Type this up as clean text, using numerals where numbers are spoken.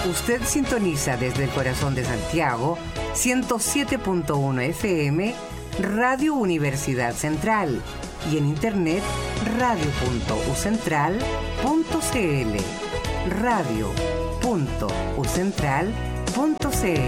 Usted sintoniza desde el corazón de Santiago 107.1 FM Radio Universidad Central y en internet radio.ucentral.cl radio.ucentral.cl.